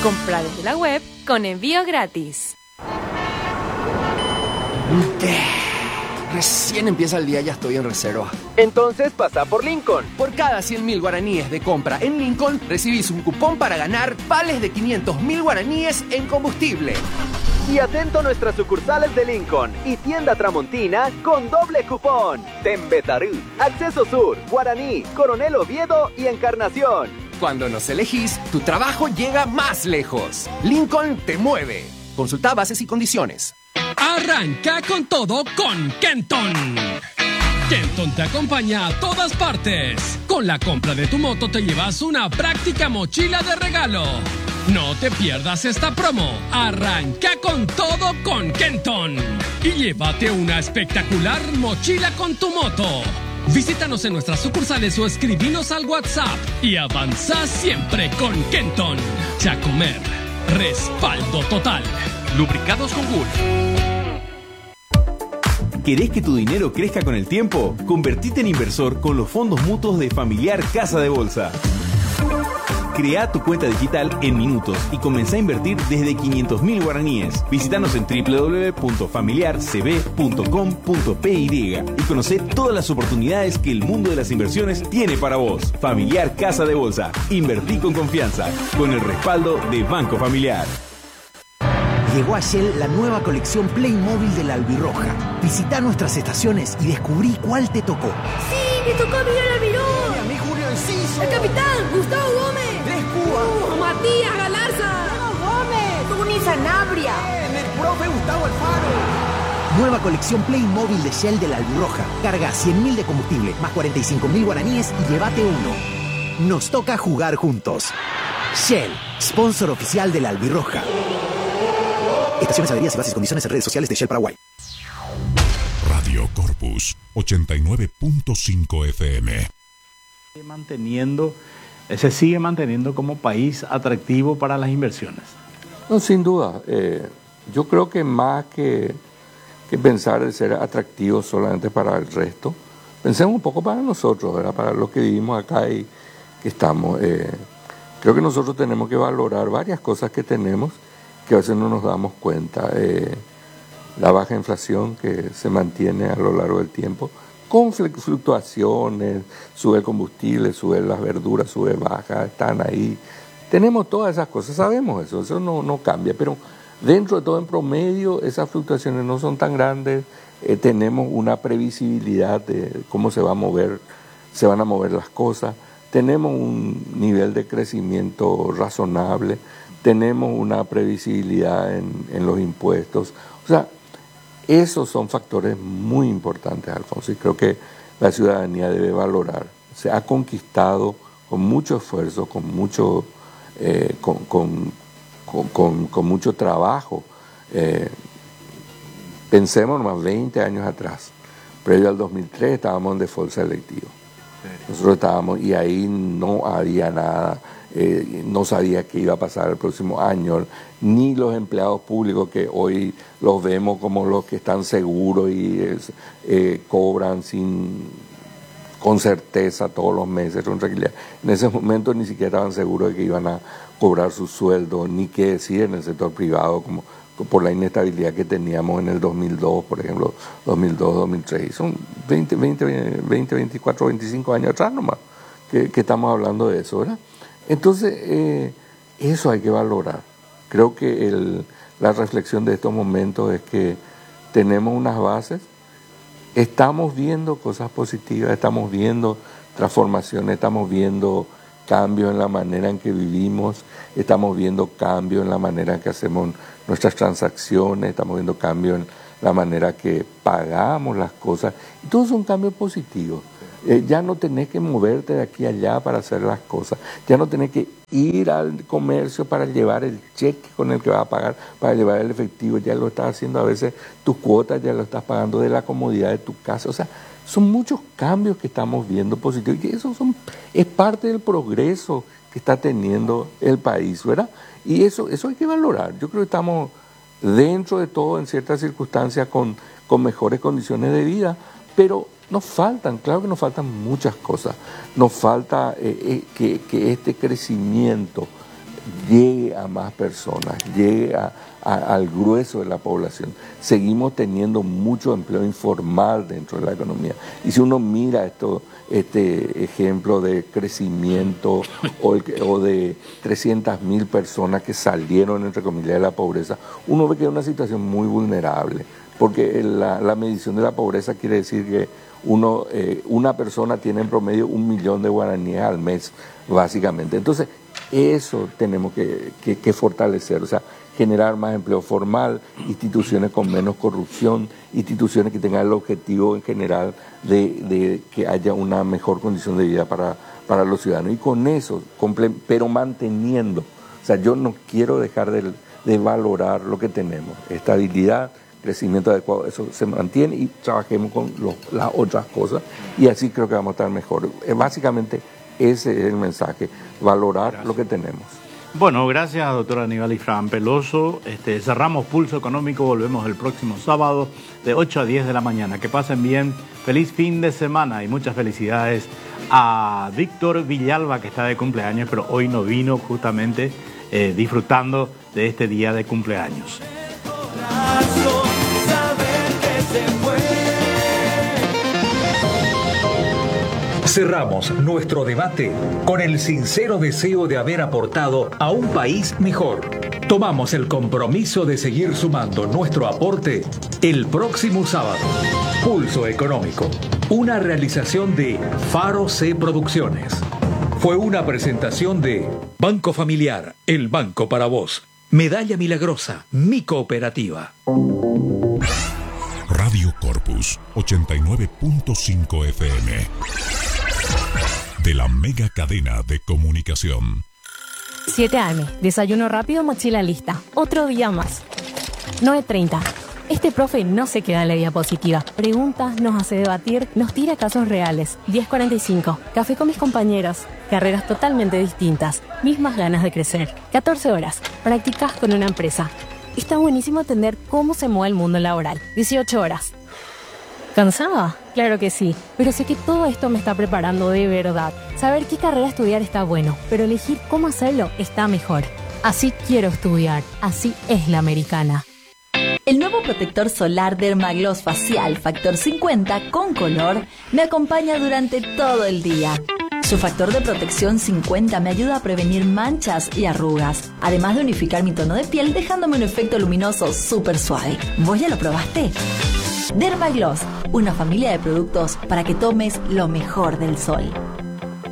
Compra desde la web con envío gratis. Recién empieza el día y ya estoy en reserva. Entonces pasa por Lincoln. Por cada 100.000 guaraníes de compra en Lincoln, recibís un cupón para ganar vales de 500.000 guaraníes en combustible. Y atento a nuestras sucursales de Lincoln y tienda Tramontina con doble cupón. Tembetarú, Acceso Sur, Guaraní, Coronel Oviedo y Encarnación. Cuando nos elegís, tu trabajo llega más lejos. Lincoln te mueve. Consulta bases y condiciones. Arranca con todo con Kenton. Kenton te acompaña a todas partes. Con la compra de tu moto te llevas una práctica mochila de regalo. No te pierdas esta promo. Arranca con todo con Kenton. Y llévate una espectacular mochila con tu moto. Visítanos en nuestras sucursales o escribinos al WhatsApp. Y avanza siempre con Kenton. Chacomer. Respaldo total. Lubricados con Gulf. ¿Querés que tu dinero crezca con el tiempo? Convertite en inversor con los fondos mutuos de Familiar Casa de Bolsa. Crea tu cuenta digital en minutos y comenzá a invertir desde 500.000 guaraníes. Visítanos en www.familiarcb.com.py y conocé todas las oportunidades que el mundo de las inversiones tiene para vos. Familiar Casa de Bolsa. Invertí con confianza, con el respaldo de Banco Familiar. Llegó a Shell la nueva colección Playmobil de la Albirroja. Visita nuestras estaciones y descubrí cuál te tocó. ¡Sí! ¡Me tocó a Miguel Almirón! ¡Y a mí Julio Enciso! ¡El capitán! ¡Gustavo Gómez! ¡Tres Cuba! ¡Matías Galarza! ¡Gómez! ¡Tuni Sanabria! ¡El profe Gustavo Alfaro! Nueva colección Playmobil de Shell de la Albirroja. Carga 100.000 de combustible más 45.000 guaraníes y llévate uno. Nos toca jugar juntos. Shell, sponsor oficial de la Albirroja. Estaciones, averías y bases y condiciones en redes sociales de Shell Paraguay. Radio Corpus 89.5 FM. Se sigue manteniendo como país atractivo para las inversiones. No, sin duda. Yo creo que más que pensar en ser atractivo solamente para el resto, pensemos un poco para nosotros, ¿verdad? Para los que vivimos acá y que estamos. Creo que nosotros tenemos que valorar varias cosas que tenemos que a veces no nos damos cuenta. La baja inflación que se mantiene a lo largo del tiempo, con fluctuaciones, sube el combustible, sube las verduras, sube, baja, están ahí. Tenemos todas esas cosas, sabemos eso no cambia, pero dentro de todo en promedio esas fluctuaciones no son tan grandes, tenemos una previsibilidad de cómo se van a mover las cosas, tenemos un nivel de crecimiento razonable, tenemos una previsibilidad en los impuestos. O sea, esos son factores muy importantes, Alfonso, y creo que la ciudadanía debe valorar. Se ha conquistado con mucho esfuerzo, con mucho trabajo. Pensemos nomás 20 años atrás, previo al 2003 estábamos en default selectivo. Nosotros estábamos y ahí no había nada. No sabía qué iba a pasar el próximo año, ni los empleados públicos que hoy los vemos como los que están seguros y cobran con certeza todos los meses, con tranquilidad. En ese momento ni siquiera estaban seguros de que iban a cobrar su sueldo, ni qué decir en el sector privado, como por la inestabilidad que teníamos en el 2002, por ejemplo, 2002, 2003. Son 20, 24, 25 años atrás nomás que estamos hablando de eso, ¿verdad? Entonces, eso hay que valorar. Creo que la reflexión de estos momentos es que tenemos unas bases, estamos viendo cosas positivas, estamos viendo transformaciones, estamos viendo cambios en la manera en que vivimos, estamos viendo cambios en la manera en que hacemos nuestras transacciones, estamos viendo cambios en la manera que pagamos las cosas, y todos son cambios positivos. Ya no tenés que moverte de aquí a allá para hacer las cosas, ya no tenés que ir al comercio para llevar el cheque con el que vas a pagar, para llevar el efectivo, ya lo estás haciendo a veces, tus cuotas ya lo estás pagando de la comodidad de tu casa. O sea, son muchos cambios que estamos viendo positivos y eso es parte del progreso que está teniendo el país, ¿verdad? Y eso hay que valorar. Yo creo que estamos dentro de todo en ciertas circunstancias con mejores condiciones de vida, pero claro que nos faltan muchas cosas. Nos falta que este crecimiento llegue a más personas, llegue al grueso de la población. Seguimos teniendo mucho empleo informal dentro de la economía. Y si uno mira este ejemplo de crecimiento o de 300.000 personas que salieron, entre comillas, de la pobreza, uno ve que es una situación muy vulnerable, porque la medición de la pobreza quiere decir que una persona tiene en promedio 1 millón de guaraníes al mes, básicamente. Entonces, eso tenemos que fortalecer, o sea, generar más empleo formal, instituciones con menos corrupción, instituciones que tengan el objetivo en general de que haya una mejor condición de vida para los ciudadanos. Y con eso, pero manteniendo, o sea, yo no quiero dejar de valorar lo que tenemos, estabilidad, crecimiento adecuado, eso se mantiene y trabajemos con las otras cosas y así creo que vamos a estar mejor. Básicamente ese es el mensaje, valorar lo que tenemos. Bueno, gracias doctor Aníbal Ifrán Peloso. Cerramos Pulso Económico, volvemos el próximo sábado de 8 a 10 de la mañana. Que pasen bien, feliz fin de semana y muchas felicidades a Víctor Villalba, que está de cumpleaños, pero hoy no vino, justamente disfrutando de este día de cumpleaños. Cerramos nuestro debate con el sincero deseo de haber aportado a un país mejor. Tomamos el compromiso de seguir sumando nuestro aporte el próximo sábado. Pulso Económico, una realización de Faro C Producciones. Fue una presentación de Banco Familiar, el banco para vos. Medalla Milagrosa, mi cooperativa. Radio Corpus 89.5 FM. De la mega cadena de comunicación. 7 AM, desayuno rápido, mochila lista. Otro día más. 9:30. Este profe no se queda en la diapositiva. Pregunta, nos hace debatir, nos tira casos reales. 10:45. Café con mis compañeros. Carreras totalmente distintas. Mismas ganas de crecer. 14 horas. Practicas con una empresa. Está buenísimo entender cómo se mueve el mundo laboral. 18 horas. ¿Cansada? Claro que sí, pero sé que todo esto me está preparando de verdad. Saber qué carrera estudiar está bueno, pero elegir cómo hacerlo está mejor. Así quiero estudiar, así es la americana. El nuevo protector solar Dermagloss Facial Factor 50 con color me acompaña durante todo el día. Su factor de protección 50 me ayuda a prevenir manchas y arrugas, además de unificar mi tono de piel dejándome un efecto luminoso súper suave. ¿Vos ya lo probaste? Dermagloss, una familia de productos para que tomes lo mejor del sol.